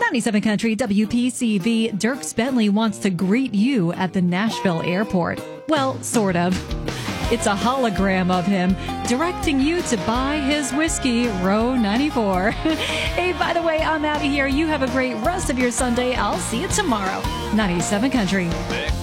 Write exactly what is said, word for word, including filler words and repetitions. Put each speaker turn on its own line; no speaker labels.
ninety-seven Country W P C V, Dierks Bentley wants to greet you at the Nashville airport. Well, sort of. It's a hologram of him directing you to buy his whiskey, row ninety-four. Hey, by the way, I'm out of here. You have a great rest of your Sunday. I'll see you tomorrow. ninety-seven Country.